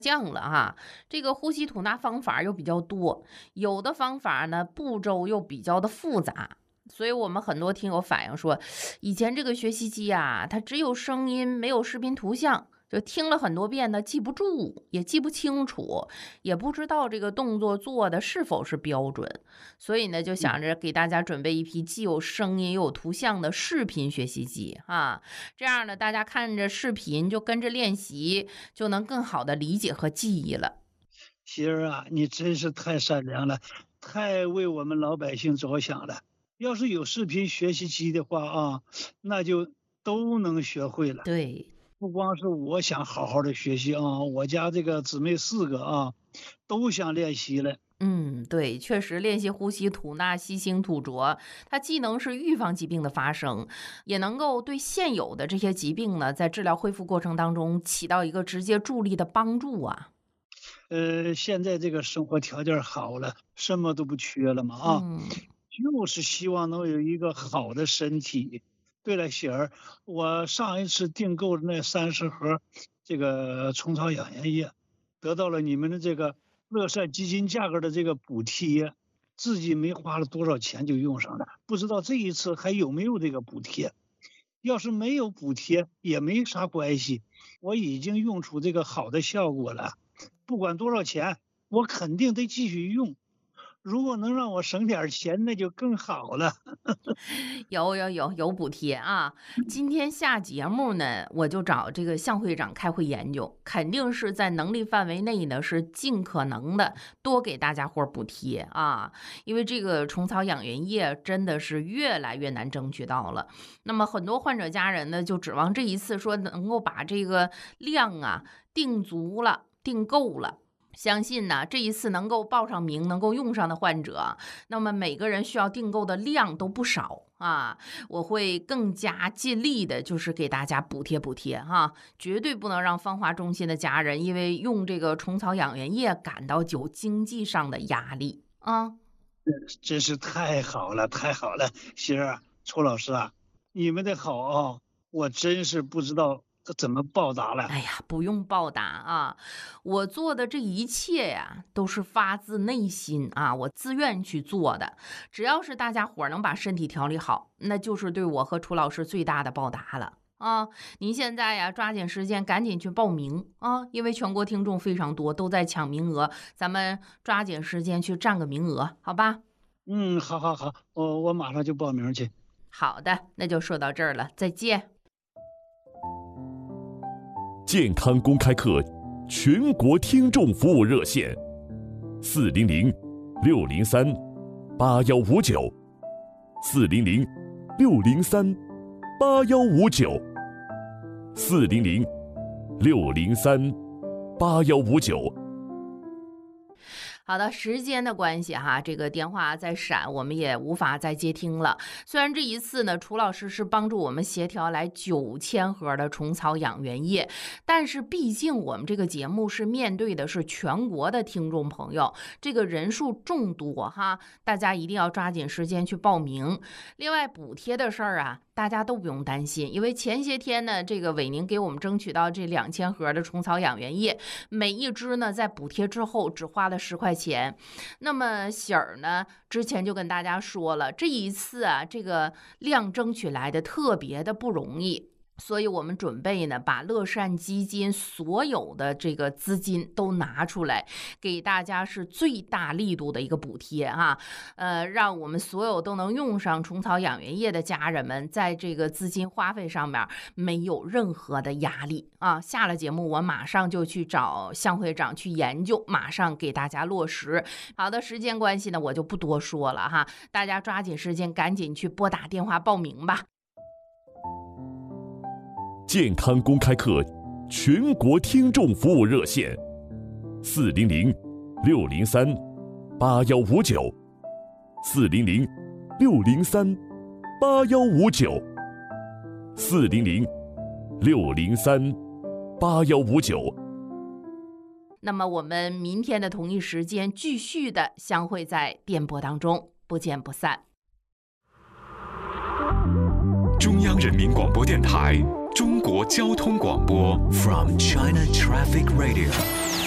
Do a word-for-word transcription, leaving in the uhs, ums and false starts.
降了哈，这个呼吸吐纳方法又比较多，有的方法呢步骤又比较的复杂，所以我们很多听友反映说，以前这个学习机啊，它只有声音没有视频图像，就听了很多遍呢，记不住，也记不清楚，也不知道这个动作做的是否是标准，所以呢，就想着给大家准备一批既有声音又有图像的视频学习机啊，这样呢，大家看着视频就跟着练习，就能更好的理解和记忆了。 媳妇儿啊，你真是太善良了，太为我们老百姓着想了。要是有视频学习机的话啊，那就都能学会了。 对。 不光是我想好好的学习啊，我家这个姊妹四个啊，都想练习了。 嗯，对，确实练习呼吸吐纳、吸星吐浊，它既能是预防疾病的发生，也能够对现有的这些疾病呢，在治疗恢复过程当中起到一个直接助力的帮助啊。 呃，现在这个生活条件好了，什么都不缺了嘛啊， 嗯， 就是希望能有一个好的身体。对了，喜儿，我上一次订购的那三十盒这个虫草养颜液，得到了你们的这个乐善基金价格的这个补贴，自己没花了多少钱就用上了，不知道这一次还有没有这个补贴。要是没有补贴也没啥关系，我已经用出这个好的效果了，不管多少钱，我肯定得继续用。如果能让我省点钱，那就更好了。 有有有有补贴啊！今天下节目呢，我就找这个向会长开会研究，肯定是在能力范围内呢，是尽可能的多给大家伙补贴啊！因为这个虫草养颜液真的是越来越难争取到了。那么很多患者家人呢，就指望这一次说能够把这个量啊定足了、定够了。相信呢，这一次能够报上名、能够用上的患者，那么每个人需要订购的量都不少啊。我会更加尽力的，就是给大家补贴补贴哈，绝对不能让芳华中心的家人因为用这个虫草养颜液感到有经济上的压力啊。 真是太好了，太好了，媳妇儿、楚老师啊，你们的好啊，我真是不知道怎么报答了。 哎呀，不用报答啊！我做的这一切呀，都是发自内心啊，我自愿去做的。只要是大家伙能把身体调理好，那就是对我和楚老师最大的报答了啊！您现在呀，抓紧时间赶紧去报名啊，因为全国听众非常多，都在抢名额，咱们抓紧时间去占个名额，好吧？ 嗯，好好好，我我马上就报名去。 好的，那就说到这儿了，再见。 健康公开课全国听众服务热线：四零零六零三八幺五九，四零零六零三八幺五九，四零零六零三八幺五九。 好的，时间的关系哈，这个电话在闪，我们也无法再接听了。虽然这一次呢，楚老师是帮助我们协调来九千盒的虫草养颜液，但是毕竟我们这个节目是面对的是全国的听众朋友，这个人数众多哈，大家一定要抓紧时间去报名。另外补贴的事儿啊，大家都不用担心，因为前些天呢，这个伟宁给我们争取到这两千盒的虫草养颜液，每一支呢在补贴之后只花了十块钱。那么喜儿呢，之前就跟大家说了，这一次啊，这个量争取来的特别的不容易。所以我们准备呢，把乐善基金所有的这个资金都拿出来，给大家是最大力度的一个补贴哈，呃，让我们所有都能用上虫草养颜液的家人们，在这个资金花费上面没有任何的压力啊。下了节目，我马上就去找向会长去研究，马上给大家落实。好的，时间关系呢，我就不多说了哈，大家抓紧时间，赶紧去拨打电话报名吧。 健康公开课全国听众服务热线：四零零六零三八幺五九，四零零六零三八幺五九，四零零六零三八幺五九。 那么我们明天的同一时间继续的相会在电波当中，不见不散。 中央人民广播电台中国交通广播 From China Traffic Radio